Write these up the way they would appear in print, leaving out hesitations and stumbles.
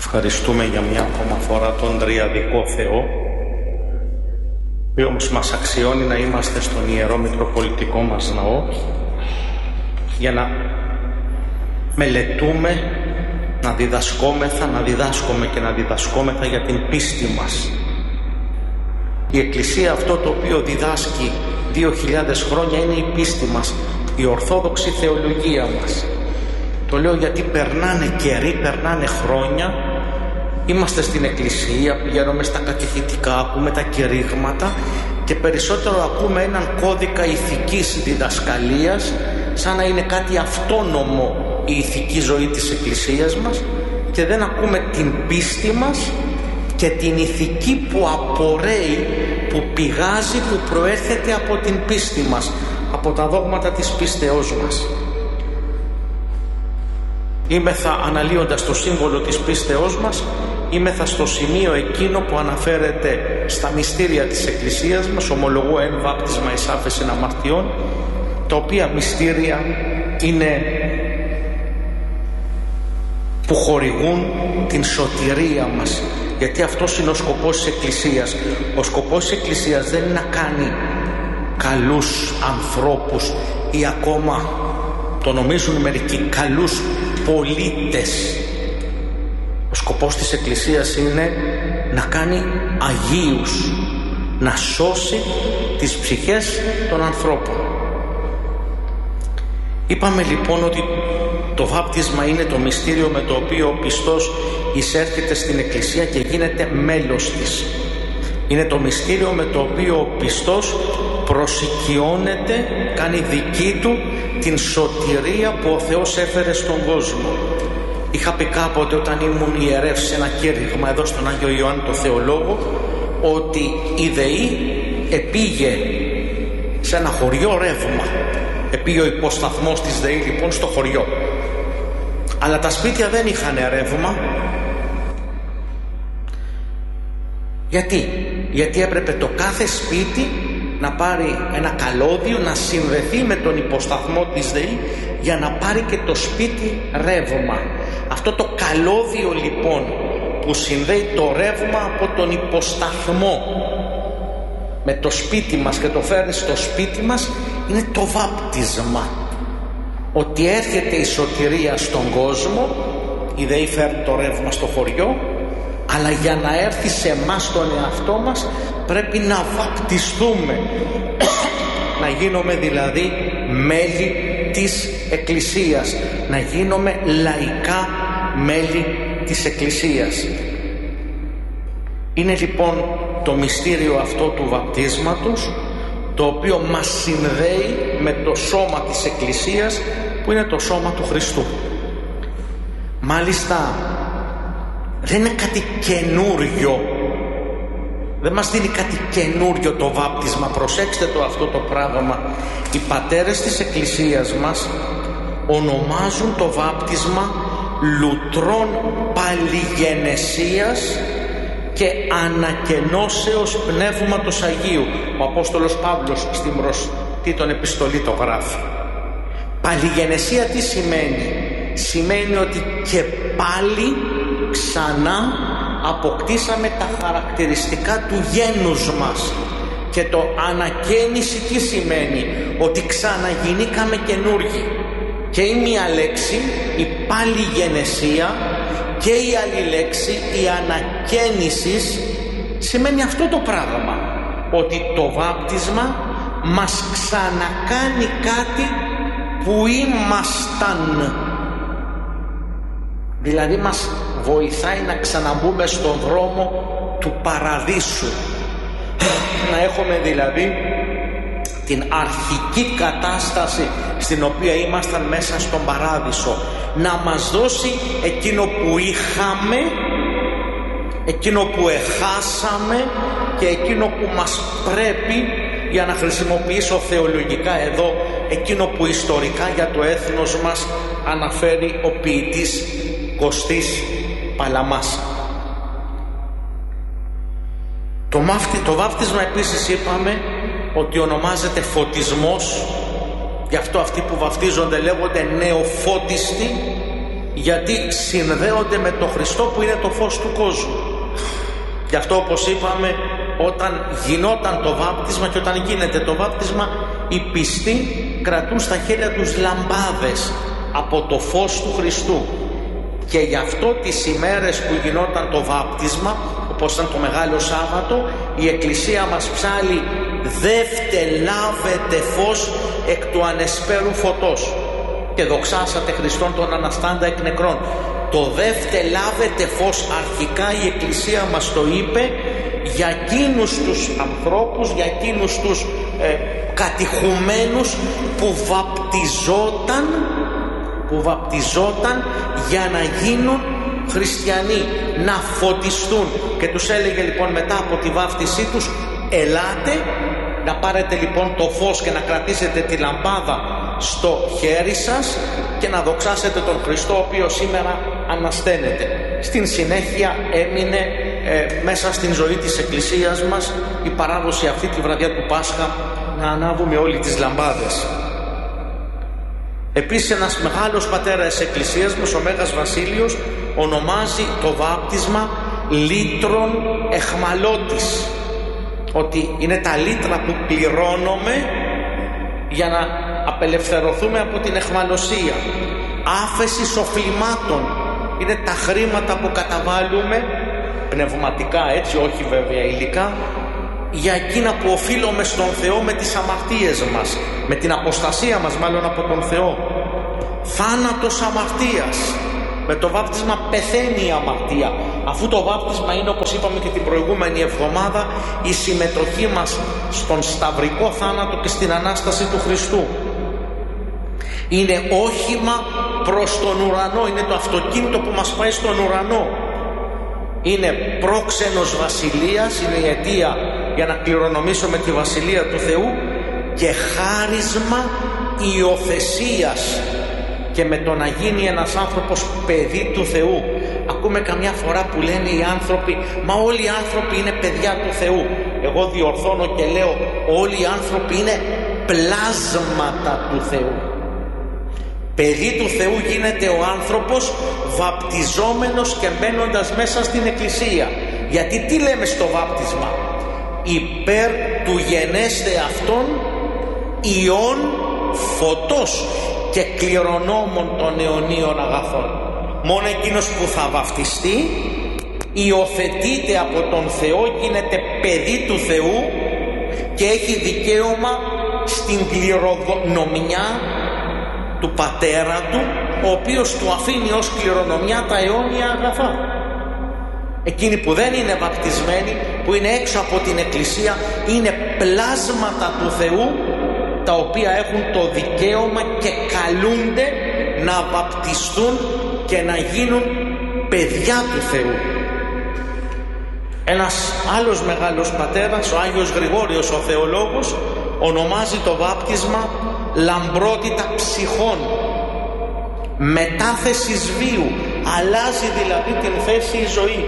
Ευχαριστούμε για μια ακόμα φορά τον Τριαδικό Θεό, ο οποίος μας αξιώνει να είμαστε στον Ιερό Μητροπολιτικό μας Ναό για να μελετούμε, να διδασκόμεθα, να διδάσκουμε και να διδασκόμεθα για την πίστη μας. Η Εκκλησία αυτό το οποίο διδάσκει 2.000 χρόνια είναι η πίστη μας, η Ορθόδοξη θεολογία μας. Το λέω γιατί περνάνε καιροί, περνάνε χρόνια, είμαστε στην Εκκλησία, πηγαίνουμε στα κατηχητικά, ακούμε τα κηρύγματα και περισσότερο ακούμε έναν κώδικα ηθικής διδασκαλίας, σαν να είναι κάτι αυτόνομο η ηθική ζωή της Εκκλησίας μας, και δεν ακούμε την πίστη μας και την ηθική που απορρέει, που πηγάζει, που προέρχεται από την πίστη μας, από τα δόγματα της πίστεώς μας. Είμεθα, αναλύοντας το σύμβολο της πίστεώς μας, είμεθα στο σημείο εκείνο που αναφέρεται στα μυστήρια της Εκκλησίας μας, ομολογώ εν βάπτισμα εις άφεσιν αμαρτιών, τα οποία μυστήρια είναι που χορηγούν την σωτηρία μας, γιατί αυτός είναι ο σκοπός της Εκκλησίας. Ο σκοπός της Εκκλησίας δεν είναι να κάνει καλούς ανθρώπους ή ακόμα, το νομίζουν μερικοί, καλούς πολίτες. Ο σκοπός της Εκκλησίας είναι να κάνει αγίους, να σώσει τις ψυχές των ανθρώπων. Είπαμε λοιπόν ότι το βάπτισμα είναι το μυστήριο με το οποίο ο πιστός εισέρχεται στην Εκκλησία και γίνεται μέλος της. Είναι το μυστήριο με το οποίο ο πιστός προσοικειώνεται, κάνει δική του την σωτηρία που ο Θεός έφερε στον κόσμο. Είχα πει κάποτε όταν ήμουν ιερεύς σε ένα κήρυγμα εδώ στον Άγιο Ιωάννη το Θεολόγο, ότι η ΔΕΗ επήγε σε ένα χωριό ρεύμα. Επήγε ο υποσταθμός της ΔΕΗ λοιπόν στο χωριό, αλλά τα σπίτια δεν είχαν ρεύμα. Γιατί έπρεπε το κάθε σπίτι να πάρει ένα καλώδιο, να συνδεθεί με τον υποσταθμό της ΔΕΗ για να πάρει και το σπίτι ρεύμα. Αυτό το καλώδιο λοιπόν που συνδέει το ρεύμα από τον υποσταθμό με το σπίτι μας και το φέρνει στο σπίτι μας είναι το βάπτισμα. Ότι έρχεται η σωτηρία στον κόσμο, η ΔΕΗ φέρνει το ρεύμα στο χωριό, αλλά για να έρθει σε εμάς τον εαυτό μας πρέπει να βαπτιστούμε, να γίνουμε δηλαδή μέλη της Εκκλησίας, να γίνουμε λαϊκά μέλη της Εκκλησίας. Είναι λοιπόν το μυστήριο αυτό του βαπτίσματος, το οποίο μας συνδέει με το σώμα της Εκκλησίας, που είναι το σώμα του Χριστού. Μάλιστα δεν είναι κάτι καινούριο, δεν μας δίνει κάτι καινούριο το βάπτισμα. Προσέξτε το αυτό το πράγμα. Οι πατέρες της Εκκλησίας μας ονομάζουν το βάπτισμα λουτρών παλιγενεσίας και ανακαινώσεως Πνεύματος Αγίου. Ο Απόστολος Παύλος στην μπροστή των επιστολή το γράφει. Παλιγενεσία τι σημαίνει? Σημαίνει ότι και πάλι ξανά αποκτήσαμε τα χαρακτηριστικά του γένους μας. Και το ανακαίνιση τι σημαίνει? Ότι ξαναγινήκαμε καινούργοι. Και η μία λέξη, η παλιγενεσία, και η άλλη λέξη, η ανακαίνιση, σημαίνει αυτό το πράγμα, ότι το βάπτισμα μας ξανακάνει κάτι που ήμασταν. Δηλαδή μας βοηθάει να ξαναμπούμε στον δρόμο του παραδείσου, να έχουμε δηλαδή την αρχική κατάσταση στην οποία ήμασταν μέσα στον παράδεισο, να μας δώσει εκείνο που είχαμε, εκείνο που εχάσαμε και εκείνο που μας πρέπει, για να χρησιμοποιήσω θεολογικά εδώ, εκείνο που ιστορικά για το έθνος μας αναφέρει ο ποιητής Κωστής Παλαμάς. Το βάπτισμα επίσης είπαμε ότι ονομάζεται φωτισμός, γι' αυτό αυτοί που βαφτίζονται λέγονται νεοφώτιστοι, γιατί συνδέονται με τον Χριστό που είναι το φως του κόσμου. Γι' αυτό, όπως είπαμε, όταν γινόταν το βάπτισμα και όταν γίνεται το βάπτισμα, οι πιστοί κρατούν στα χέρια τους λαμπάδες από το φως του Χριστού. Και γι' αυτό τις ημέρες που γινόταν το βάπτισμα, όπως ήταν το Μεγάλο Σάββατο, η Εκκλησία μας ψάλλει «Δεύτε λάβετε φως εκ του ανεσπέρου φωτός και δοξάσατε Χριστόν τον Αναστάντα εκ νεκρών». Το «δεύτε λάβετε φως» αρχικά η Εκκλησία μας το είπε για εκείνους τους ανθρώπους, για εκείνους τους κατηχουμένους που βαπτιζόταν για να γίνουν χριστιανοί, να φωτιστούν. Και τους έλεγε λοιπόν μετά από τη βάφτισή τους, ελάτε να πάρετε λοιπόν το φως και να κρατήσετε τη λαμπάδα στο χέρι σας και να δοξάσετε τον Χριστό, ο οποίος σήμερα ανασταίνεται. Στην συνέχεια έμεινε μέσα στην ζωή της Εκκλησίας μας η παράδοση αυτή τη βραδιά του Πάσχα να ανάβουμε όλοι τις λαμπάδες. Επίσης ένας μεγάλος πατέρας της Εκκλησίας μας, ο Μέγας Βασίλειος, ονομάζει το βάπτισμα λύτρον εχμαλώτης, ότι είναι τα λύτρα που πληρώνουμε για να απελευθερωθούμε από την εχμαλωσία. Άφεση οφειλμάτων είναι τα χρήματα που καταβάλουμε πνευματικά, έτσι, όχι βέβαια υλικά, για εκείνα που οφείλουμε στον Θεό με τις αμαρτίες μας, με την αποστασία μας μάλλον από τον Θεό. Θάνατος αμαρτίας. Με το βάπτισμα πεθαίνει η αμαρτία. Αφού το βάπτισμα είναι, όπως είπαμε και την προηγούμενη εβδομάδα, η συμμετοχή μας στον σταυρικό θάνατο και στην Ανάσταση του Χριστού. Είναι όχημα προς τον ουρανό, είναι το αυτοκίνητο που μας πάει στον ουρανό. Είναι πρόξενος βασιλείας, είναι η αιτία για να κληρονομήσουμε τη βασιλεία του Θεού, και χάρισμα υιοθεσίας, και με το να γίνει ένας άνθρωπος παιδί του Θεού. Ακούμε καμιά φορά που λένε οι άνθρωποι, μα όλοι οι άνθρωποι είναι παιδιά του Θεού. Εγώ διορθώνω και λέω, όλοι οι άνθρωποι είναι πλάσματα του Θεού. Παιδί του Θεού γίνεται ο άνθρωπος βαπτιζόμενος και μπαίνοντας μέσα στην Εκκλησία. Γιατί τι λέμε στο βάπτισμα? Υπέρ του γενέστε αυτόν ιών φωτός και κληρονόμων των αιωνίων αγαθών. Μόνο εκείνος που θα βαπτιστεί υιοθετείται από τον Θεό, γίνεται παιδί του Θεού και έχει δικαίωμα στην κληρονομιά του πατέρα του, ο οποίος του αφήνει ως κληρονομιά τα αιώνια αγαθά. Εκείνοι που δεν είναι βαπτισμένοι, που είναι έξω από την Εκκλησία, είναι πλάσματα του Θεού, τα οποία έχουν το δικαίωμα και καλούνται να βαπτιστούν και να γίνουν παιδιά του Θεού. Ένας άλλος μεγάλος πατέρας, ο Άγιος Γρηγόριος ο θεολόγος, ονομάζει το βάπτισμα λαμπρότητα ψυχών, μετάθεση βίου, αλλάζει δηλαδή την θέση η ζωή.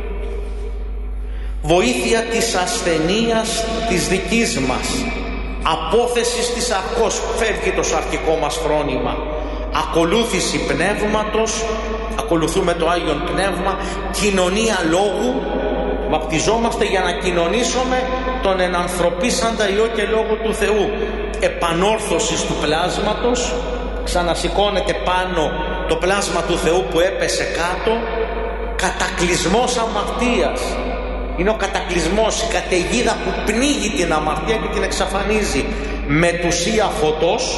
Βοήθεια της ασθενείας της δικής μας, απόθεση της αρκός, φεύγει το σαρκικό μας φρόνημα, ακολούθηση πνεύματος, ακολουθούμε το Άγιον Πνεύμα, κοινωνία λόγου, βαπτιζόμαστε για να κοινωνήσουμε τον ενανθρωπίσαντα Υιό και Λόγο του Θεού. Επανόρθωσης του πλάσματος, ξανασηκώνεται πάνω το πλάσμα του Θεού που έπεσε κάτω. Κατακλυσμός αμαρτίας, είναι ο κατακλυσμός, η καταιγίδα που πνίγει την αμαρτία και την εξαφανίζει. Μετουσία φωτός,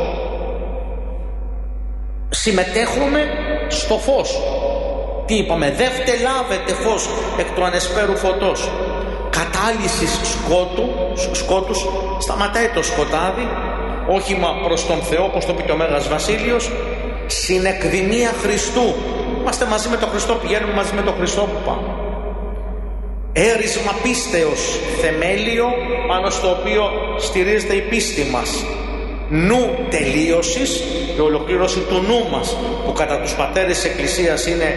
συμμετέχουμε στο φως. Τι είπαμε? Δεύτε λάβετε φως εκ του ανεσπέρου φωτός. Κατάλυσης σκότους, σταματάει το σκοτάδι, όχημα προς τον Θεό, όπως το πει και ο Μέγας Βασίλειος. Συνεκδημία Χριστού, είμαστε μαζί με τον Χριστό, πηγαίνουμε μαζί με τον Χριστό που πάμε. Έρισμα πίστεως, θεμέλιο πάνω στο οποίο στηρίζεται η πίστη μας. Νου τελείωσης, και ολοκλήρωση του νου μας, που κατά τους πατέρες της Εκκλησίας είναι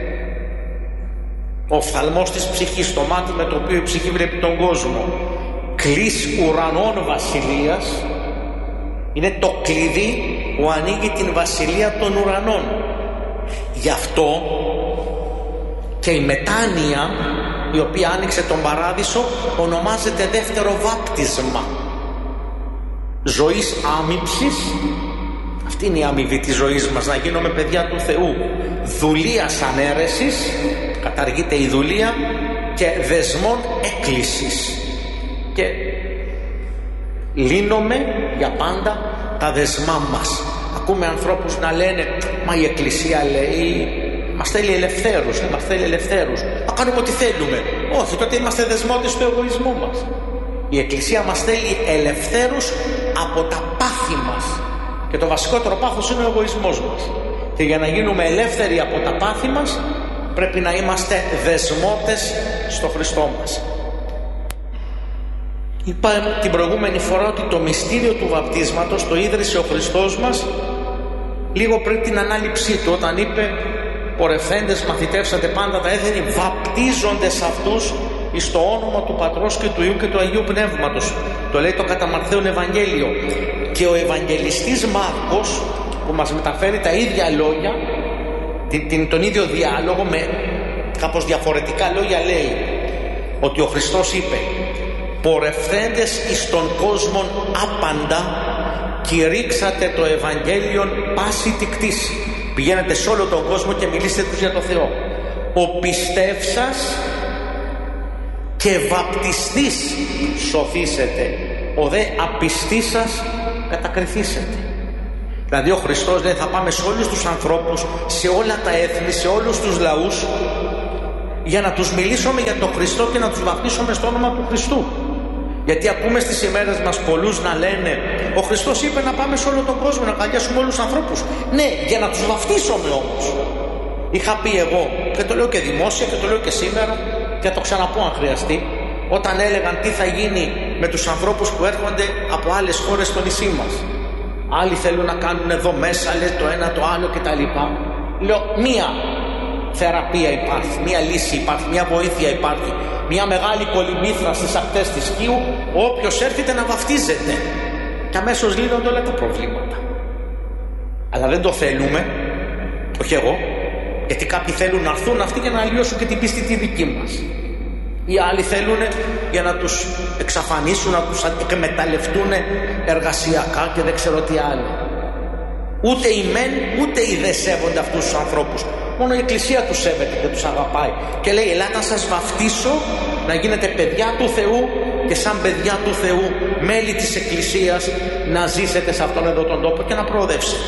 ο οφθαλμός της ψυχής, το μάτι με το οποίο η ψυχή βλέπει τον κόσμο. Κλείς ουρανών βασιλείας, είναι το κλειδί που ανοίγει την βασιλεία των ουρανών. Γι' αυτό και η μετάνοια, η οποία άνοιξε τον παράδεισο, ονομάζεται δεύτερο βάπτισμα ζωής άμυψης. Αυτή είναι η αμοιβή της ζωής μας, να γίνουμε παιδιά του Θεού. Δουλείας ανέρεσης, καταργείται η δουλεία, και δεσμών έκκλησης, και λύνουμε για πάντα τα δεσμά μας. Ακούμε ανθρώπους να λένε, μα η Εκκλησία λέει μας θέλει ελευθέρους, μας θέλει ελευθέρους, να κάνουμε ό,τι θέλουμε. Όχι, τότε είμαστε δεσμότες του εγωισμού μας. Η Εκκλησία μας θέλει ελευθέρους από τα πάθη μας, και το βασικότερο πάθος είναι ο εγωισμός μας. Και για να γίνουμε ελεύθεροι από τα πάθη μας, πρέπει να είμαστε δεσμότες στο Χριστό μας. Είπα την προηγούμενη φορά ότι το μυστήριο του βαπτίσματος το ίδρυσε ο Χριστός μας λίγο πριν την ανάληψή του, όταν είπε «Πορευθέντες μαθητεύσατε πάντα τα έθνη, βαπτίζοντες αυτούς εις το όνομα του Πατρός και του Υιού και του Αγίου Πνεύματος». Το λέει το κατά Μαρθαίον Ευαγγέλιο. Και ο Ευαγγελιστής Μάρκος, που μας μεταφέρει τα ίδια λόγια, τον ίδιο διάλογο με κάπως διαφορετικά λόγια, λέει ότι ο Χριστός είπε «Πορευθέντες εις τον κόσμον άπαντα, κηρύξατε το Ευαγγέλιον πάση τη κτήση». Πηγαίνετε σε όλο τον κόσμο και μιλήστε τους για το Θεό. «Ο πιστεύσας και βαπτιστής σωθήσετε, ο δε απιστής σας κατακριθήσετε». Δηλαδή ο Χριστός λέει, θα πάμε σε όλους τους ανθρώπους, σε όλα τα έθνη, σε όλους τους λαούς, για να τους μιλήσουμε για τον Χριστό και να τους βαπτίσουμε στο όνομα του Χριστού. Γιατί ακούμε στις ημέρες μας πολλούς να λένε, ο Χριστός είπε να πάμε σε όλο τον κόσμο, να καλιάσουμε όλους τους ανθρώπους. Ναι, για να τους βαπτίσουμε όμως. Είχα πει εγώ, και το λέω και δημόσια και το λέω και σήμερα, και θα το ξαναπώ αν χρειαστεί, όταν έλεγαν τι θα γίνει με τους ανθρώπους που έρχονται από άλλες χώρες στο νησί μας. Άλλοι θέλουν να κάνουν εδώ μέσα, λέει το ένα το άλλο κτλ. Λέω, μία θεραπεία υπάρχει, μία λύση υπάρχει, μία βοήθεια υπάρχει, μία μεγάλη κολυμήθρα στις ακτές της Κίου, όποιος έρχεται να βαφτίζεται, και αμέσως λύνονται όλα τα προβλήματα. Αλλά δεν το θέλουμε, όχι εγώ, γιατί κάποιοι θέλουν να έρθουν αυτοί για να αλλοιώσουν και την πίστη τη δική μας. Οι άλλοι θέλουν για να τους εξαφανίσουν, να τους εκμεταλλευτούν εργασιακά και δεν ξέρω τι άλλο. Ούτε οι μεν ούτε οι δε σέβονται αυτούς τους ανθρώπους. Μόνο η Εκκλησία τους σέβεται και τους αγαπάει. Και λέει, ελάτε να σας βαφτίσω, να γίνετε παιδιά του Θεού, και σαν παιδιά του Θεού, μέλη της Εκκλησίας, να ζήσετε σε αυτόν εδώ τον τόπο και να προοδεύσετε.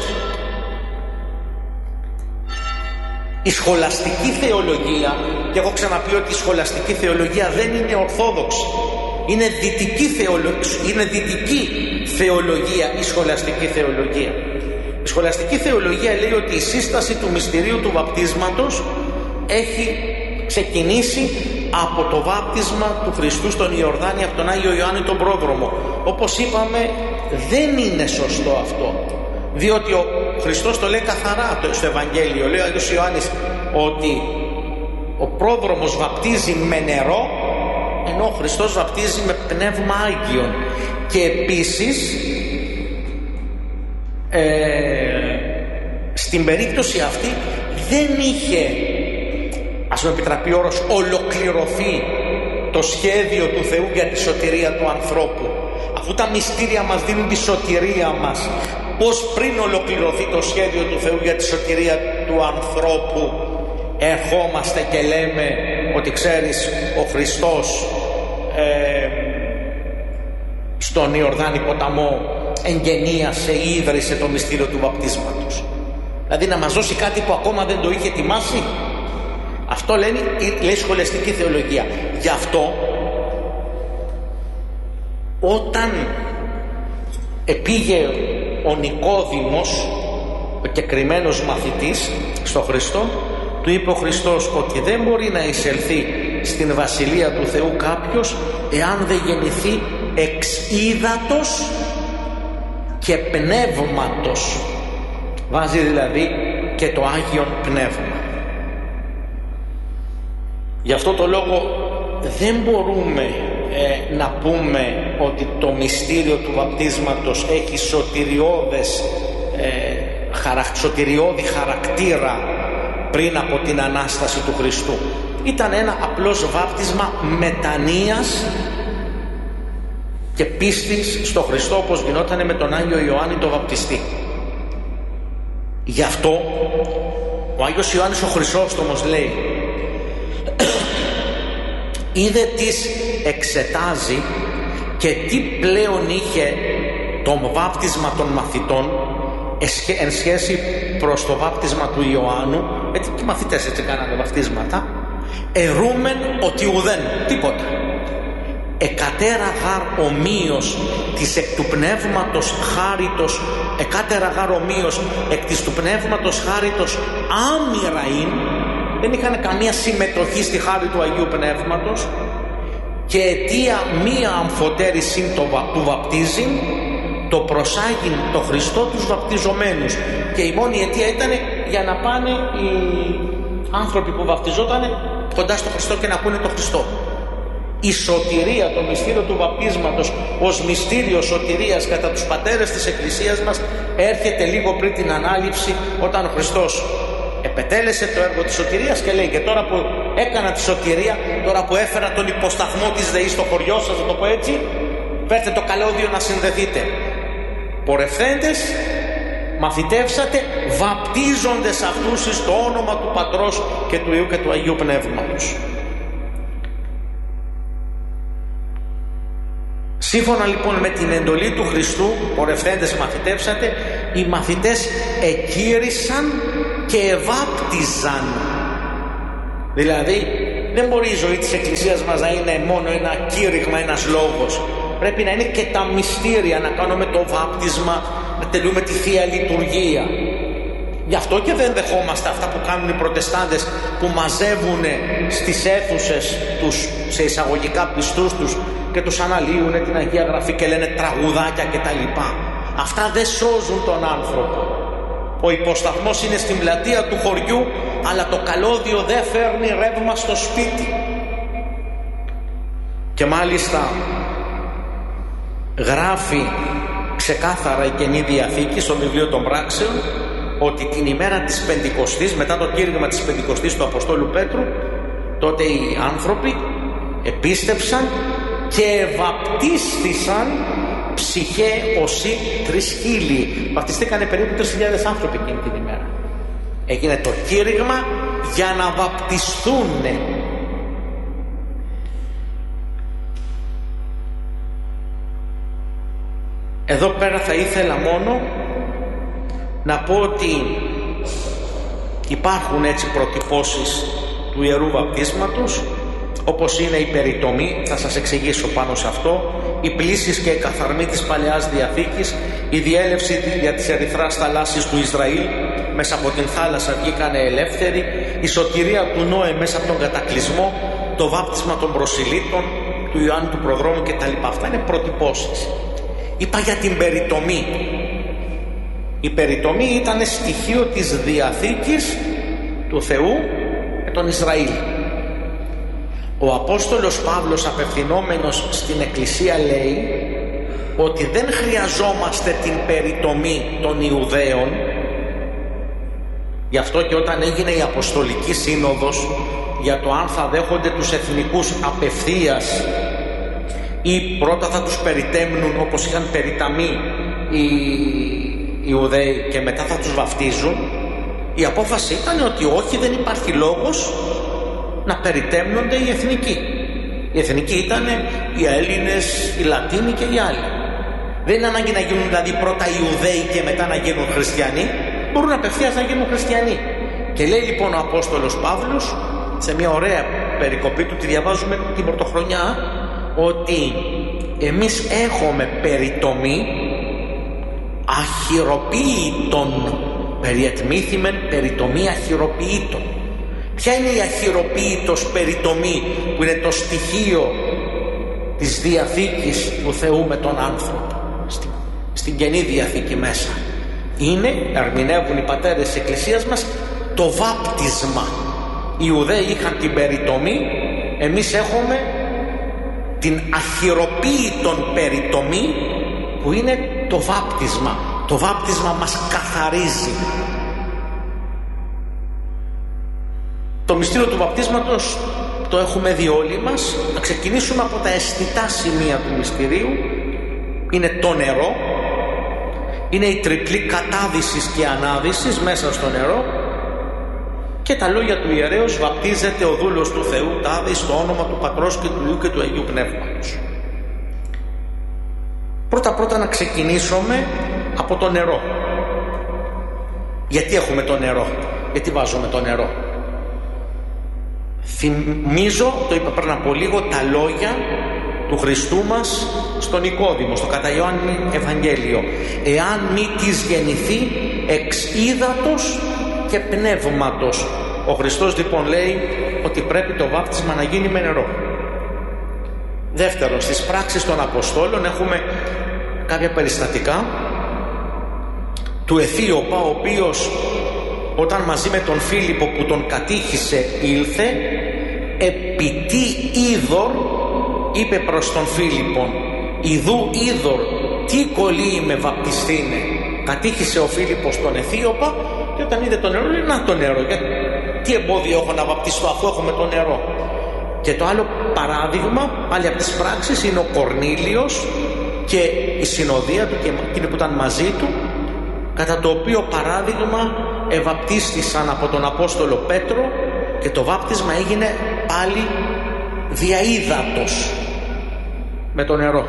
Η σχολαστική θεολογία, και έχω ξαναπεί ότι η σχολαστική θεολογία δεν είναι ορθόδοξη, είναι δυτική θεολογία η σχολαστική θεολογία. Η σχολαστική θεολογία λέει ότι η σύσταση του μυστηρίου του βαπτίσματος έχει ξεκινήσει από το βάπτισμα του Χριστού στον Ιορδάνη από τον Άγιο Ιωάννη τον Πρόδρομο. Όπως είπαμε, δεν είναι σωστό αυτό, διότι ο Χριστός το λέει καθαρά στο Ευαγγέλιο. Λέει ο Άγιος Ιωάννης ότι ο πρόδρομος βαπτίζει με νερό, ενώ ο Χριστός βαπτίζει με πνεύμα Άγιον. Και επίσης στην περίπτωση αυτή δεν είχε, ας με επιτραπεί ο όρος, ολοκληρωθεί το σχέδιο του Θεού για τη σωτηρία του ανθρώπου. Αφού τα μυστήρια μας δίνουν τη σωτηρία μας, πώς πριν ολοκληρωθεί το σχέδιο του Θεού για τη σωτηρία του ανθρώπου, ερχόμαστε και λέμε ότι ξέρεις, ο Χριστός στον Ιορδάνη ποταμό εγγενίασε ή ίδρυσε το μυστήριο του βαπτίσματος. Δηλαδή να μας δώσει κάτι που ακόμα δεν το είχε ετοιμάσει. Αυτό λέει σχολαστική θεολογία. Γι' αυτό όταν επήγε ο Νικόδημος, ο κεκριμένος μαθητής στο Χριστό, του είπε ο Χριστός ότι δεν μπορεί να εισελθεί στην Βασιλεία του Θεού κάποιος εάν δεν γεννηθεί εξ ύδατος και πνεύματος. Βάζει δηλαδή και το Άγιον Πνεύμα. Γι' αυτό το λόγο δεν μπορούμε να πούμε ότι το μυστήριο του βαπτίσματος έχει σωτηριώδη χαρακτήρα πριν από την Ανάσταση του Χριστού. Ήταν ένα απλώς βάπτισμα μετανοίας και πίστης στο Χριστό, όπως γινόταν με τον Άγιο Ιωάννη το Βαπτιστή. Γι' αυτό ο Άγιος Ιωάννης ο Χρυσόστομος λέει, είδε τις εξετάζει και τι πλέον είχε το βάπτισμα των μαθητών εν σχέση προς το βάπτισμα του Ιωάννου, γιατί και οι μαθητές έτσι κάνανε βαπτίσματα, ερούμεν ότι ουδέν τίποτα. Εκατέρα γάρ ομοίως της εκ του πνεύματος χάριτος, εκάτερα γάρ ομοίως εκ της του πνεύματος χάριτος άμυρα ειν, δεν είχαν καμία συμμετοχή στη χάρη του Αγίου Πνεύματος, και αιτία μία αμφωτέρησιν του βαπτίζειν, το προσάγειν το Χριστό τους βαπτιζομένους. Και η μόνη αιτία ήταν για να πάνε οι άνθρωποι που βαπτιζόταν κοντά στο Χριστό και να ακούνε το Χριστό. Η σωτηρία, το μυστήριο του βαπτίσματος ως μυστήριο σωτηρίας κατά τους πατέρες της Εκκλησίας μας, έρχεται λίγο πριν την Ανάληψη, όταν ο Χριστός επετέλεσε το έργο της σωτηρίας και λέει, και τώρα που έκανα τη σωτηρία, τώρα που έφερα τον υποσταθμό της ΔΕΗ στο χωριό σας, να το πω έτσι, φέρτε το καλώδιο να συνδεθείτε. Πορευθέντες, μαθητεύσατε, βαπτίζοντες αυτούς στο όνομα του Πατρός και του Υιού και του Αγίου Πνεύματος. Σύμφωνα λοιπόν με την εντολή του Χριστού, πορευθέντες μαθητεύσατε, οι μαθητές εκήρυσαν και ευάπτιζαν. Δηλαδή δεν μπορεί η ζωή της Εκκλησίας μας να είναι μόνο ένα κήρυγμα, ένας λόγος. Πρέπει να είναι και τα μυστήρια, να κάνουμε το βάπτισμα, να τελούμε τη Θεία Λειτουργία. Γι' αυτό και δεν δεχόμαστε αυτά που κάνουν οι προτεστάντες, που μαζεύουν στις αίθουσες τους, σε εισαγωγικά πιστούς τους, και τους αναλύουν την Αγία Γραφή και λένε τραγουδάκια κτλ. Αυτά δεν σώζουν τον άνθρωπο. Ο υποσταθμός είναι στην πλατεία του χωριού, αλλά το καλώδιο δεν φέρνει ρεύμα στο σπίτι. Και μάλιστα γράφει ξεκάθαρα η Καινή Διαθήκη στο βιβλίο των Πράξεων ότι την ημέρα της Πεντηκοστής, μετά το κήρυγμα της Πεντηκοστής του Αποστόλου Πέτρου, τότε οι άνθρωποι επίστευσαν και βαπτίστησαν ψυχέ οσί 3.000. Βαπτιστήκανε περίπου 3.000 άνθρωποι εκείνη την ημέρα. Έγινε το κήρυγμα για να βαπτιστούν. Εδώ πέρα θα ήθελα μόνο να πω ότι υπάρχουν έτσι προτυπώσεις του Ιερού Βαπτίσματος, όπως είναι η περιτομή, θα σας εξηγήσω πάνω σε αυτό, οι πλύσεις και η καθαρμή της Παλαιάς Διαθήκης, η διέλευση για τις ερυθράς θαλάσσης του Ισραήλ, μέσα από την θάλασσα βγήκανε ελεύθεροι, η σωτηρία του Νόε μέσα από τον κατακλυσμό, το βάπτισμα των προσιλήτων, του Ιωάννου του Προδρόμου κτλ. Αυτά είναι προτυπώσεις. Είπα για την περιτομή. Η περιτομή ήταν στοιχείο της Διαθήκης του Θεού με τον Ισραήλ. Ο Απόστολος Παύλος, απευθυνόμενος στην Εκκλησία, λέει ότι δεν χρειαζόμαστε την περιτομή των Ιουδαίων. Γι' αυτό και όταν έγινε η Αποστολική Σύνοδος για το αν θα δέχονται τους εθνικούς απευθείας ή πρώτα θα τους περιτέμνουν όπως είχαν περιταμεί οι Ιουδαίοι και μετά θα τους βαφτίζουν, η απόφαση ήταν ότι όχι, δεν υπάρχει λόγος να περιτέμνονται οι εθνικοί. Οι εθνικοί ήταν οι Έλληνες, οι Λατίνοι και οι άλλοι. Δεν είναι ανάγκη να γίνουν δηλαδή πρώτα Ιουδαίοι και μετά να γίνουν χριστιανοί. Μπορούν απευθείας να γίνουν χριστιανοί. Και λέει λοιπόν ο Απόστολος Παύλος, σε μια ωραία περικοπή του, τη διαβάζουμε την πρωτοχρονιά, ότι εμείς έχουμε περιτομή αχυροποίητον, περιετμήθημεν περιτομή αχυροποίητον. Ποια είναι η αχυροποίητος περιτομή, που είναι το στοιχείο της Διαθήκης του Θεού με τον άνθρωπο στην Καινή Διαθήκη μέσα? Είναι, ερμηνεύουν οι πατέρες της Εκκλησίας μας, το βάπτισμα. Οι Ιουδαίοι είχαν την περιτομή, εμείς έχουμε την αχυροποίητον περιτομή, που είναι το βάπτισμα. Το βάπτισμα μας καθαρίζει. Το μυστήριο του βαπτίσματος το έχουμε δει όλοι μας. Να ξεκινήσουμε από τα αισθητά σημεία του μυστηρίου. Είναι το νερό, είναι η τριπλή κατάδυσης και ανάδυσης μέσα στο νερό και τα λόγια του ιερέως: βαπτίζεται ο δούλος του Θεού τάδη στο όνομα του Πατρός και του Υιού και του Αγίου Πνεύματος. Πρώτα να ξεκινήσουμε από το νερό. Γιατί έχουμε το νερό, γιατί βάζουμε το νερό? Θυμίζω, το είπα πριν από λίγο, τα λόγια του Χριστού μας στον Νικόδημο, στο κατά Ιωάννη Ευαγγέλιο: εάν μη της γεννηθεί εξ ύδατος και πνεύματος. Ο Χριστός λοιπόν λέει ότι πρέπει το βάπτισμα να γίνει με νερό. Δεύτερον, στις πράξεις των Αποστόλων έχουμε κάποια περιστατικά του Αιθίωπα, ο οποίος όταν μαζί με τον Φίλιππο που τον κατήχησε ήλθε, επί τι είδωρ είπε προς τον Φίλιππον: ιδού είδωρ τι κολλεί με βαπτιστήνε. Κατήχησε ο Φίλιππος τον Αιθίωπα και όταν είδε το νερό λέει: να το νερό, τι εμπόδιο έχω να βαπτιστώ αφού έχουμε το νερό? Και το άλλο παράδειγμα πάλι από τις πράξεις είναι ο Κορνήλιος και η συνοδεία του και εκείνοι που ήταν μαζί του, κατά το οποίο παράδειγμα ευαπτίστησαν από τον Απόστολο Πέτρο και το βάπτισμα έγινε πάλι δια ύδατος με το νερό.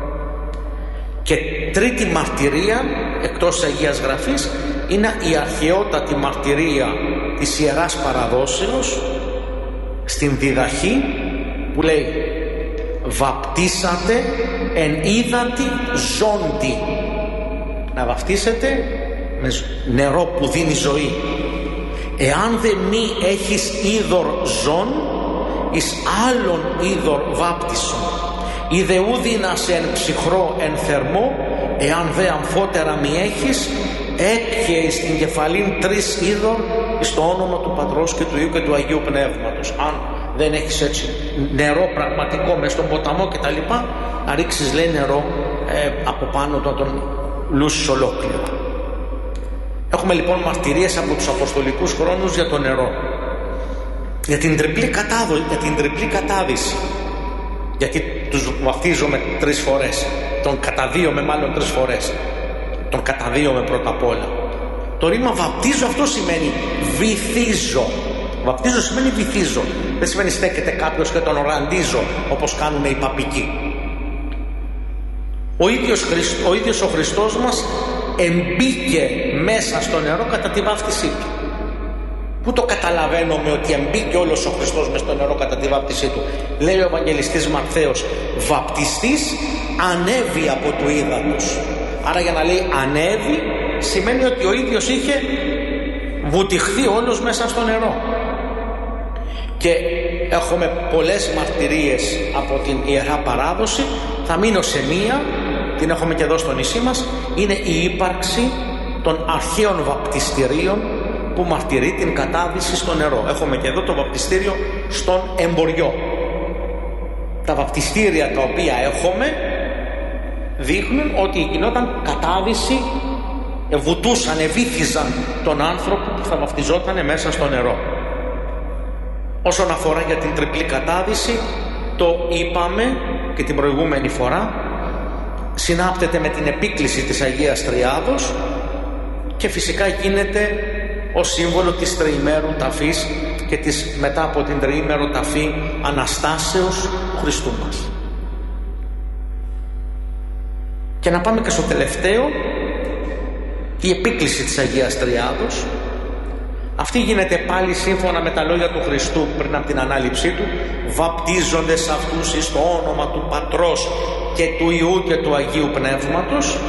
Και τρίτη μαρτυρία εκτός Αγίας Γραφής είναι η αρχαιότατη μαρτυρία της Ιεράς Παραδόσεως στην Διδαχή που λέει: βαπτίσατε εν ύδατι ζώντι. Να βαπτίσετε με νερό που δίνει ζωή. Εάν δε μη έχεις είδωρ ζών, εις άλλον είδωρ βάπτισον. Ή δε ούδινας εν ψυχρό εν θερμό, εάν δε αμφότερα μη έχεις, έπιε στην κεφαλήν 3 είδωρ εις το όνομα του Πατρός και του Υιού και του Αγίου Πνεύματος. Αν δεν έχεις έτσι νερό πραγματικό μες στον ποταμό και τα λοιπά, να ρίξεις λέει νερό από πάνω τον λούσεις ολόκληρο. Έχουμε λοιπόν μαρτυρίες από τους αποστολικούς χρόνους για το νερό, για την τριπλή κατάδυση. Γιατί τους βαφτίζομαι 3 φορές, τον καταδύομαι μάλλον 3 φορές, τον καταδύομαι πρώτα απ' όλα. Το ρήμα βαπτίζω αυτό σημαίνει βυθίζω. Βαπτίζω σημαίνει βυθίζω. Δεν σημαίνει στέκεται κάποιος και τον οραντίζω όπως κάνουν οι παπικοί. Ο ίδιος ο Χριστός μας εμπήκε μέσα στο νερό κατά τη βάφτισή του. Πού το καταλαβαίνουμε ότι εμπήκε όλος ο Χριστός μες στο νερό κατά τη βάπτισή του? Λέει ο Ευαγγελιστής Ματθαίος: βαπτιστής ανέβη από του ύδατος. Άρα για να λέει ανέβη σημαίνει ότι ο ίδιος είχε βουτυχθεί όλος μέσα στο νερό. Και έχουμε πολλές μαρτυρίες από την Ιερά Παράδοση. Θα μείνω σε μία, την έχουμε και εδώ στο νησί μας. Είναι η ύπαρξη των αρχαίων βαπτιστηρίων που μαρτυρεί την κατάδυση στο νερό. Έχουμε και εδώ το βαπτιστήριο στον Εμποριό. Τα βαπτιστήρια τα οποία έχουμε δείχνουν ότι γινόταν κατάδυση, βουτούσαν, βύθιζαν τον άνθρωπο που θα βαπτιζόταν μέσα στο νερό. Όσον αφορά για την τριπλή κατάδυση, το είπαμε και την προηγούμενη φορά, συνάπτεται με την επίκληση της Αγίας Τριάδος και φυσικά γίνεται ως σύμβολο της τριημέρου ταφής και της μετά από την τριήμερο ταφή Αναστάσεως του Χριστού μας. Και να πάμε και στο τελευταίο, η επίκληση της Αγίας Τριάδος. Αυτή γίνεται πάλι σύμφωνα με τα λόγια του Χριστού πριν από την ανάληψή του: βαπτίζονται σε αυτούς εις το όνομα του Πατρός και του Υιού και του Αγίου Πνεύματος.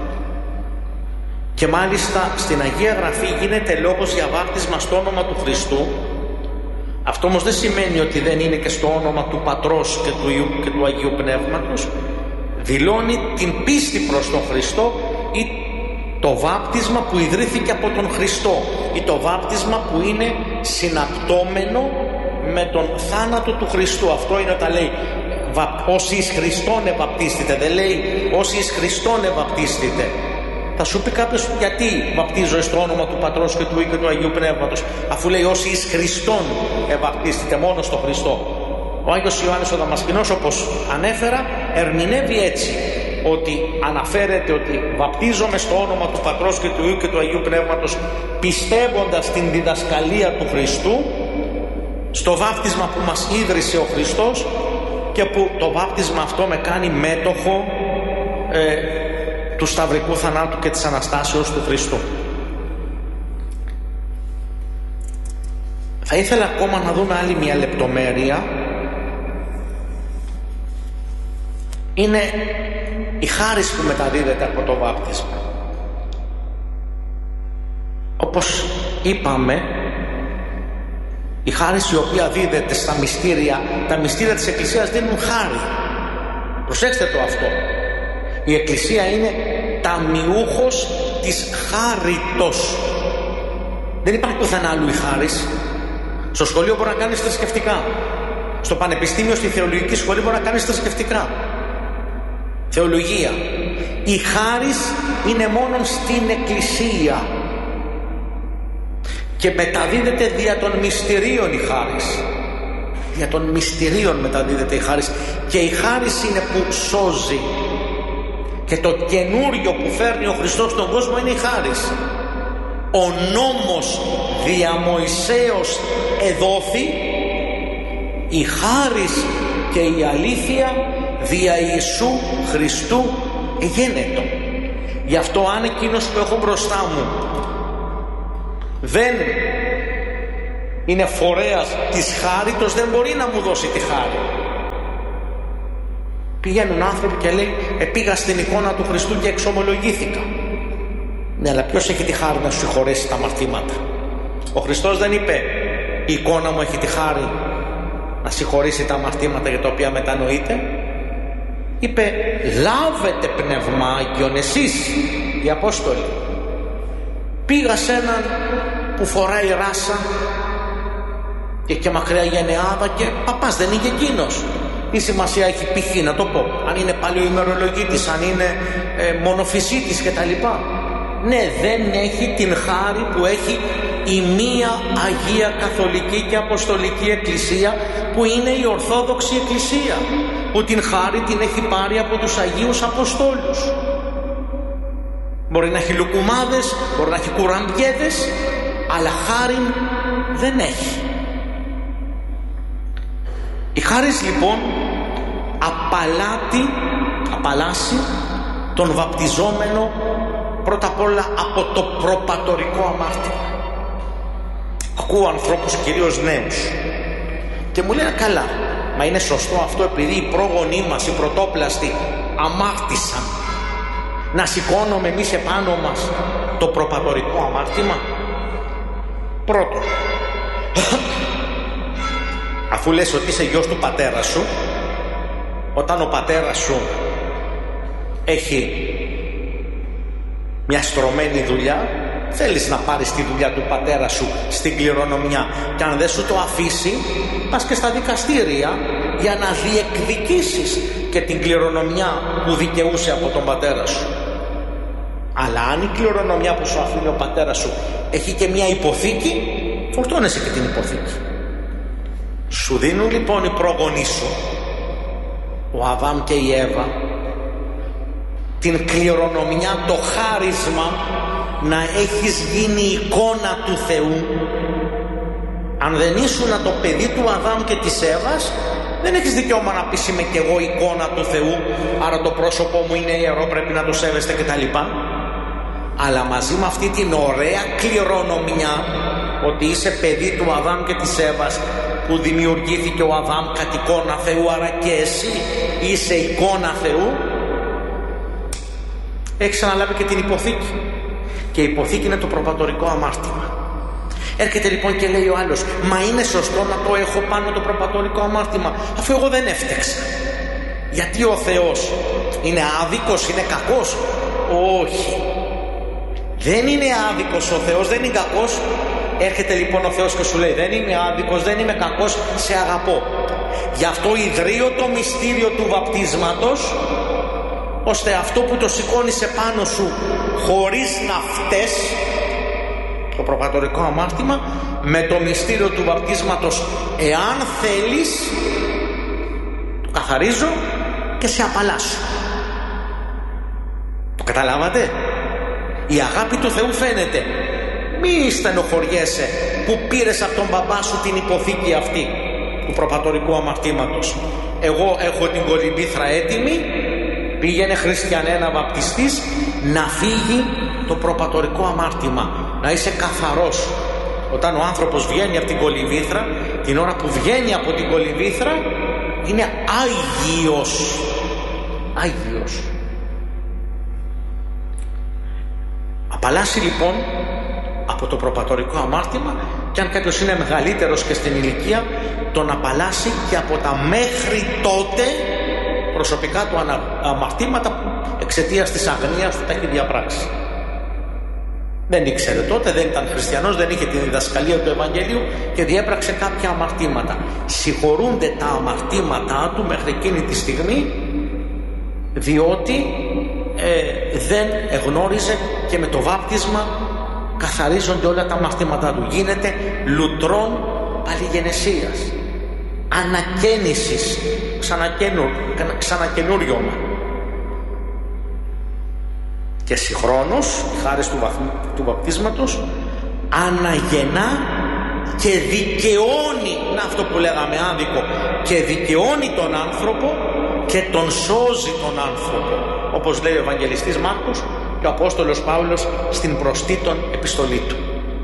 Και μάλιστα στην Αγία Γραφή γίνεται λόγος για βάπτισμα στο όνομα του Χριστού. Αυτό όμως δεν σημαίνει ότι δεν είναι και στο όνομα του Πατρός και του Υιού και του Αγίου Πνεύματος. Δηλώνει την πίστη προς τον Χριστό ή το βάπτισμα που ιδρύθηκε από τον Χριστό ή το βάπτισμα που είναι συναπτώμενο με τον θάνατο του Χριστού. Αυτό είναι όταν λέει όσοι εις Χριστόν ευαπτίστητε. Δεν λέει όσοι εις Χριστόν ευαπτίστητε. Θα σου πει κάποιος, γιατί βαπτίζω στο όνομα του Πατρός και του Υιού και του Αγίου Πνεύματος, αφού λέει όσοι εις Χριστόν ευαπτίστητε, μόνο στο Χριστό. Ο Άγιος Ιωάννης ο Δαμασκηνός, όπως ανέφερα, ερμηνεύει έτσι, ότι αναφέρεται ότι βαπτίζομαι στο όνομα του Πατρός και του Υιού και του Αγίου Πνεύματος, πιστεύοντας την διδασκαλία του Χριστού, στο βάπτισμα που μας ίδρυσε ο Χριστός και που το βάπτισμα αυτό με κάνει μέτοχο του σταυρικού θανάτου και της Αναστάσεως του Χριστού. Θα ήθελα ακόμα να δούμε άλλη μια λεπτομέρεια. Είναι η χάρις που μεταδίδεται από το βάπτισμα. Όπως είπαμε, η χάρις η οποία δίδεται στα μυστήρια, τα μυστήρια της Εκκλησίας δίνουν χάρη. Προσέξτε το αυτό. Η Εκκλησία είναι ταμιούχος της χάριτος. Δεν υπάρχει πουθενά άλλου η χάρις. Στο σχολείο μπορεί να κάνεις θρησκευτικά. Στο πανεπιστήμιο, στη θεολογική σχολή μπορεί να κάνεις θρησκευτικά. Θεολογία. Η χάρις είναι μόνο στην Εκκλησία και μεταδίδεται δια των μυστηρίων η χάρις. Δια των μυστηρίων μεταδίδεται η χάρις, και η χάρις είναι που σώζει, και το καινούριο που φέρνει ο Χριστός στον κόσμο είναι η χάρις. Ο νόμος δια Μωυσέως εδόθη, η χάρις και η αλήθεια δια Ιησού Χριστού εγένετο. Γι' αυτό αν εκείνος που έχω μπροστά μου δεν είναι φορέας της χάριτος, δεν μπορεί να μου δώσει τη χάρη. Πηγαίνουν άνθρωποι και λέει, πήγα στην εικόνα του Χριστού και εξομολογήθηκα. Ναι, αλλά ποιος έχει τη χάρη να σου συγχωρέσει τα αμαρτήματα? Ο Χριστός δεν είπε, η εικόνα μου έχει τη χάρη να συγχωρήσει τα αμαρτήματα για τα οποία μετανοείτε. Είπε, λάβετε πνεύμα Άγιον εσείς οι Απόστολοι. Πήγα σε έναν που φοράει ράσα και μακριά γενεάδα και παπάς δεν είναι εκείνος. Τι σημασία έχει π.χ. να το πω, αν είναι παλαιοημερολογίτης, αν είναι μονοφυσίτης κτλ. Ναι, δεν έχει την χάρη που έχει η μία Αγία Καθολική και Αποστολική Εκκλησία, που είναι η Ορθόδοξη Εκκλησία, που την χάρη την έχει πάρει από τους Αγίους Αποστόλους. Μπορεί να έχει λουκουμάδες, μπορεί να έχει κουραμπιέδες, αλλά χάρη δεν έχει. Η χάρις λοιπόν απαλλάσσει τον βαπτιζόμενο πρώτα απ' όλα από το προπατορικό αμάρτημα. Ακούω ανθρώπους, κυρίως νέους, και μου λένε, καλά, μα είναι σωστό αυτό επειδή οι πρόγονοί μας, οι πρωτόπλαστοι, αμάρτησαν, να σηκώνουμε εμείς επάνω μας το προπατορικό αμάρτημα? Πρώτον, αφού λες ότι είσαι γιος του πατέρα σου, όταν ο πατέρας σου έχει μια στρωμένη δουλειά, θέλεις να πάρεις τη δουλειά του πατέρα σου στην κληρονομιά, και αν δεν σου το αφήσει, πας και στα δικαστήρια για να διεκδικήσεις και την κληρονομιά που δικαιούσε από τον πατέρα σου. Αλλά αν η κληρονομιά που σου αφήνει ο πατέρας σου έχει και μια υποθήκη, φορτώνεσαι και την υποθήκη. Σου δίνουν λοιπόν οι πρόγονοί σου, ο Αδάμ και η Εύα, την κληρονομιά, το χάρισμα να έχεις γίνει εικόνα του Θεού. Αν δεν ήσουν το παιδί του Αδάμ και της Εύας, δεν έχεις δικαίωμα να πεις είμαι κι εγώ εικόνα του Θεού, άρα το πρόσωπό μου είναι ιερό, πρέπει να το σέβεστε κτλ. Αλλά μαζί με αυτή την ωραία κληρονομιά ότι είσαι παιδί του Αδάμ και της Εύας, που δημιουργήθηκε ο Αδάμ κατ' εικόνα Θεού, άρα και εσύ είσαι εικόνα Θεού, έχεις αναλάβει και την υποθήκη, και η υποθήκη είναι το προπατορικό αμάρτημα. Έρχεται λοιπόν και λέει ο άλλος, μα είναι σωστό να το έχω πάνω το προπατορικό αμάρτημα, αφού εγώ δεν έφτεξα? Γιατί ο Θεός είναι άδικος, είναι κακός? Όχι, δεν είναι άδικος ο Θεός, δεν είναι κακός. Έρχεται λοιπόν ο Θεός και σου λέει, δεν είμαι άδικος, δεν είμαι κακός, σε αγαπώ. Γι' αυτό ιδρύω το μυστήριο του βαπτίσματος, ώστε αυτό που το σηκώνεις επάνω σου χωρίς να φταίς, το προπατορικό αμάρτημα, με το μυστήριο του βαπτίσματος, εάν θέλεις, το καθαρίζω και σε απαλλάσσω. Το καταλάβατε? Η αγάπη του Θεού φαίνεται. Μη στενοχωριέσαι που πήρες από τον μπαμπά σου την υποθήκη αυτή του προπατορικού αμαρτήματος. Εγώ έχω την κολυμβήθρα έτοιμη, πήγαινε χριστιανέ να βαπτιστείς, να φύγει το προπατορικό αμάρτημα, να είσαι καθαρός. Όταν ο άνθρωπος βγαίνει από την κολυμβήθρα, την ώρα που βγαίνει από την κολυμβήθρα είναι Άγιος. Άγιος. Απαλλάσσει λοιπόν από το προπατορικό αμάρτημα, και αν κάποιος είναι μεγαλύτερος και στην ηλικία, τον απαλλάσσει και από τα μέχρι τότε προσωπικά του αμαρτήματα που εξαιτίας της αγνίας του τα έχει διαπράξει. Δεν ήξερε τότε, δεν ήταν χριστιανός, δεν είχε την διδασκαλία του Ευαγγελίου και διέπραξε κάποια αμαρτήματα. Συγχωρούνται τα αμαρτήματά του μέχρι εκείνη τη στιγμή, διότι δεν εγνώριζε, και με το βάπτισμα καθαρίζονται όλα τα αμαρτήματά του. Γίνεται λουτρών παλιγενεσίας, ανακαίνησης, ξανακαινούριωμα. Και συγχρόνως, χάρη του βαπτίσματος, αναγεννά και δικαιώνει, να αυτό που λέγαμε άδικο, και δικαιώνει τον άνθρωπο και τον σώζει τον άνθρωπο, όπως λέει ο Ευαγγελιστής Μάρκος και ο Απόστολος Παύλος στην προς Τίτων επιστολή του.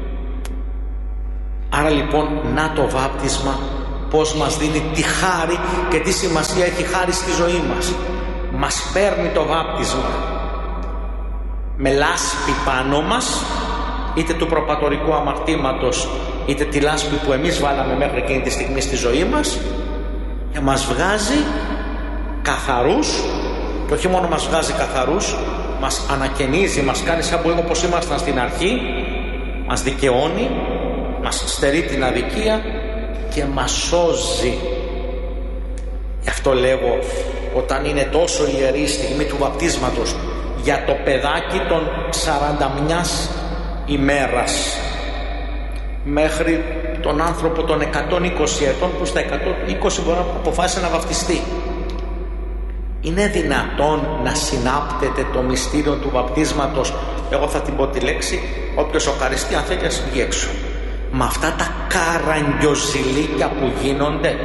Άρα λοιπόν, να το βάπτισμα πως μας δίνει τη χάρη και τι σημασία έχει χάρη στη ζωή μας. Μας παίρνει το βάπτισμα με λάσπη πάνω μας, είτε του προπατορικού αμαρτήματος, είτε τη λάσπη που εμείς βάλαμε μέχρι εκείνη τη στιγμή στη ζωή μας, και μας βγάζει καθαρούς. Και όχι μόνο μας βγάζει καθαρούς, μας ανακαινίζει, μας κάνει σαν που όπως ήμασταν στην αρχή, μας δικαιώνει, μας στερεί την αδικία και μας σώζει. Γι' αυτό λέγω, όταν είναι τόσο ιερή η στιγμή του βαπτίσματος για το παιδάκι των 41 ημέρας, μέχρι τον άνθρωπο των 120 ετών που στα 120 μπορεί να αποφάσισε να βαπτιστεί, είναι δυνατόν να συνάπτεται το μυστήριο του βαπτίσματος? Εγώ θα την πω τη λέξη, όποιος οχαριστεί αν θέλει ας βγει έξω, με αυτά τα καραγκιοζηλίκια που γίνονται?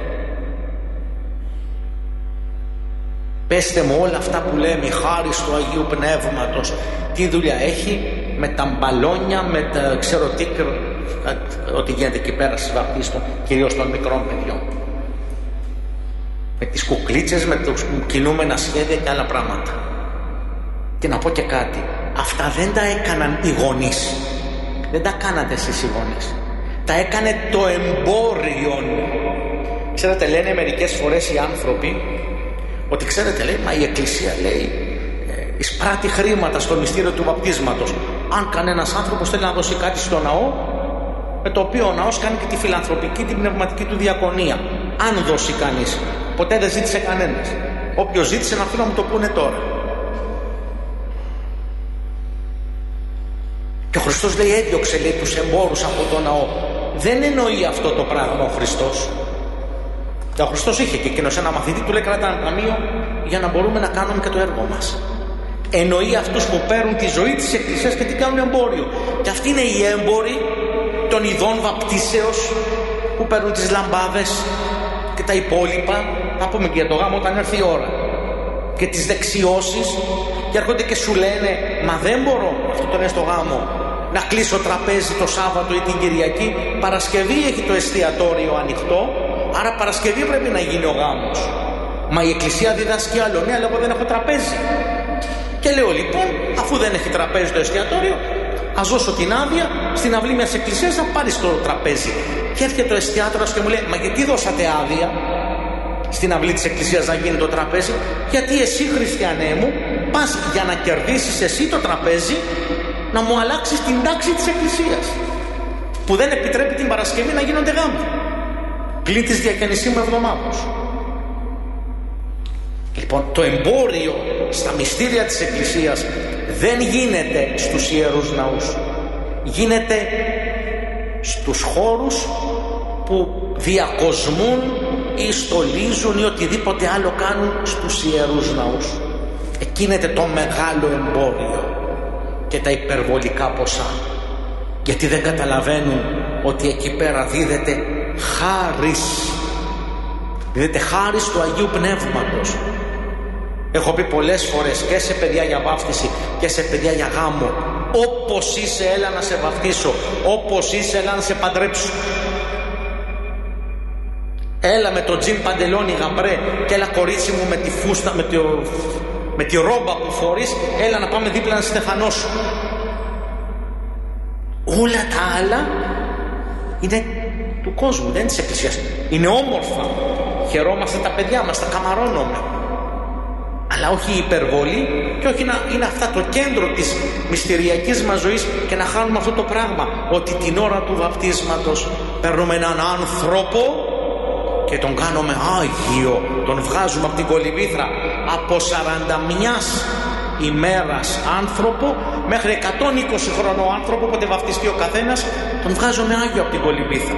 Πέστε μου, όλα αυτά που λέμε, χάρη του Αγίου Πνεύματος, τι δουλειά έχει με τα μπαλόνια, με τα ξέρω τι, ό,τι γίνεται εκεί πέρα στις βαπτίσεις, κυρίως των μικρών παιδιών, με τις κουκλίτσες, με τους κινούμενα σχέδια και άλλα πράγματα. Και να πω και κάτι, αυτά δεν τα έκαναν οι γονείς, δεν τα κάνατε εσείς οι γονείς, τα έκανε το εμπόριο. Ξέρετε, λένε μερικές φορές οι άνθρωποι ότι, ξέρετε, λέει, μα η Εκκλησία, λέει, εισπράττει χρήματα στο μυστήριο του βαπτίσματος. Αν κανένας άνθρωπος θέλει να δώσει κάτι στο ναό, με το οποίο ο ναός κάνει και τη φιλανθρωπική, την πνευματική του διακονία. Αν δώσει κανείς, ποτέ δεν ζήτησε κανένας. Όποιος ζήτησε να φύγει να μου το πούνε τώρα. Και ο Χριστός, λέει, έδιωξε, λέει, τους εμπόρους από το ναό. Δεν εννοεί αυτό το πράγμα ο Χριστός. Και ο Χριστός είχε και εκείνος ένα μαθητή, του λέει, κράτα ένα ταμείο για να μπορούμε να κάνουμε και το έργο μας. Εννοεί αυτούς που παίρνουν τη ζωή της Εκκλησίας και την κάνουν εμπόριο. Και αυτοί είναι οι έμποροι των ειδών βαπτίσεως, που παίρνουν τις λαμπάδες και τα υπόλοιπα, θα πούμε και για το γάμο όταν έρθει η ώρα, και τις δεξιώσεις, και έρχονται και σου λένε, μα δεν μπορώ, αυτό το λένε στο γάμο, να κλείσω τραπέζι το Σάββατο ή την Κυριακή. Παρασκευή έχει το εστιατόριο ανοιχτό, άρα Παρασκευή πρέπει να γίνει ο γάμος. Μα η Εκκλησία διδάσκει άλλο. Ναι, αλλά εγώ δεν έχω τραπέζι. Και λέω, λοιπόν, αφού δεν έχει τραπέζι το εστιατόριο, ας δώσω την άδεια στην αυλή μιας εκκλησίας να πάρεις το τραπέζι. Και έρχεται ο εστιατόρας και μου λέει, μα γιατί δώσατε άδεια στην αυλή της εκκλησίας να γίνει το τραπέζι? Γιατί εσύ, χριστιανέ μου, πας για να κερδίσεις εσύ το τραπέζι, να μου αλλάξεις την τάξη της εκκλησίας, που δεν επιτρέπει την Παρασκευή να γίνονται γάμοι, πλην της διακαινησίμου εβδομάδος. Λοιπόν, το εμπόριο στα μυστήρια της Εκκλησίας δεν γίνεται στους ιερούς ναούς. Γίνεται στους χώρους που διακοσμούν ή στολίζουν ή οτιδήποτε άλλο κάνουν στους ιερούς ναούς. Εκεί είναι το μεγάλο εμπόριο και τα υπερβολικά ποσά. Γιατί δεν καταλαβαίνουν ότι εκεί πέρα δίδεται χάρις. Δίδεται χάρις του Αγίου Πνεύματος. Έχω πει πολλές φορές και σε παιδιά για βάφτιση και σε παιδιά για γάμο, όπως είσαι έλα να σε βαφτίσω, όπως είσαι έλα να σε παντρέψω. Έλα με το τζιν παντελόνι γαμπρέ και έλα κορίτσι μου με τη φούστα, με τη ρόμπα που φορείς, έλα να πάμε δίπλα να στεφανώσω. Όλα τα άλλα είναι του κόσμου, δεν είναι της Εκκλησίας. Είναι όμορφα, χαιρόμαστε τα παιδιά μας, τα καμαρώνουμε, αλλά όχι η υπερβολή και όχι να είναι αυτά το κέντρο της μυστηριακής μας ζωής και να χάνουμε αυτό το πράγμα, ότι την ώρα του βαπτίσματος παίρνουμε έναν άνθρωπο και τον κάνουμε Άγιο, τον βγάζουμε από την κολυμβήθρα, από 41 ημέρας άνθρωπο μέχρι 120 χρονών άνθρωπο, όποτε βαφτιστεί ο καθένας, τον βγάζουμε Άγιο από την κολυμβήθρα.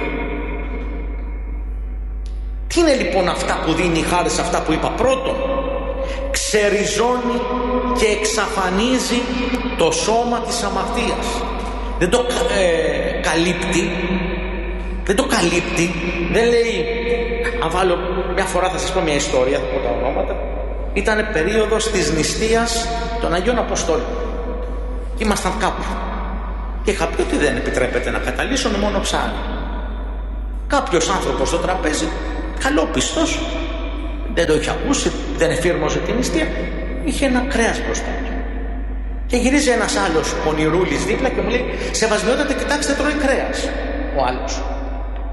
Τι είναι λοιπόν αυτά που δίνει η χάρη σε αυτά που είπα? Πρώτον, ξεριζώνει και εξαφανίζει το σώμα της αμαρτίας. Δεν το καλύπτει. Δεν το καλύπτει. Δεν λέει, αν βάλω μια φορά θα σας πω μια ιστορία, θα πω τα ονόματα. Ήταν περίοδος της νηστείας των Αγίων Αποστόλων. Ήμασταν κάπου και είχα πει ότι δεν επιτρέπεται να καταλύσουμε μόνο ψάρι. Κάποιος άνθρωπος στο τραπέζι, καλόπιστος, δεν το είχε ακούσει, δεν εφήρμοζε την νηστεία, είχε ένα κρέας μπροστά του. Και γυρίζει ένας άλλος πονηρούλης δίπλα και μου λέει, Σεβασμιότατε, κοιτάξτε, τρώει κρέας. Ο άλλος,